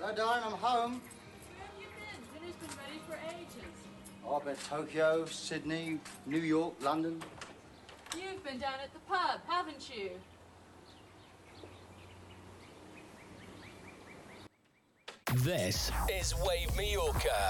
No, darling, I'm home. Where have you been? Dinner's been ready for ages. Oh, I've been to Tokyo, Sydney, New York, London. You've been down at the pub, haven't you? This is Wave Mallorca.